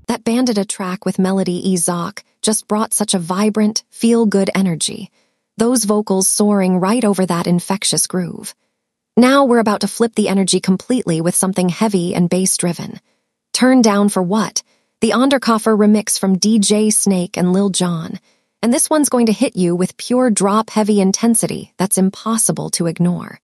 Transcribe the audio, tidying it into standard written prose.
That Bandita track with Melody E. Zoc just brought such a vibrant, feel-good energy. Those vocals soaring right over that infectious groove. Now we're about to flip the energy completely with something heavy and bass-driven. Turn Down for What? The Onderkoffer remix from DJ Snake and Lil Jon. And this one's going to hit you with pure drop-heavy intensity that's impossible to ignore.